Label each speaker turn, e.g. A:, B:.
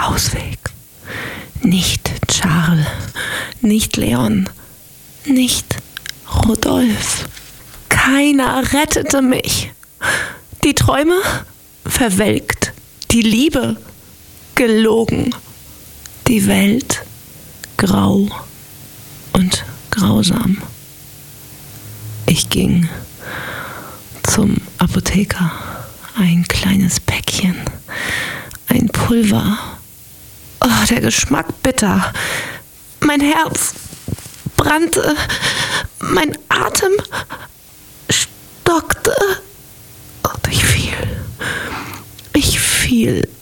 A: Ausweg. Nicht Charles, nicht Leon, nicht Rodolphe. Keiner rettete mich. Die Träume verwelkt, die Liebe gelogen, die Welt grau und grausam. Ich ging zum Apotheker. Ein kleines Päckchen, ein Pulver. Oh, der Geschmack bitter. Mein Herz brannte, mein Atem stockte und ich fiel